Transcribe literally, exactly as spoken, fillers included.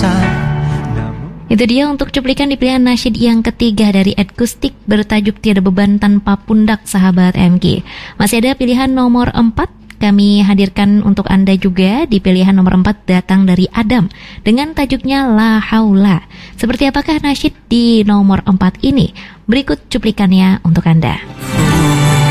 Itu dia untuk cuplikan di pilihan nasyid yang ketiga dari Ed Kustik bertajuk Tiada Beban Tanpa Pundak, sahabat M G. Masih ada pilihan nomor empat, kami hadirkan untuk Anda juga di pilihan nomor empat datang dari Adam dengan tajuknya La Haula. Seperti apakah nasyid di nomor empat ini? Berikut cuplikannya untuk Anda.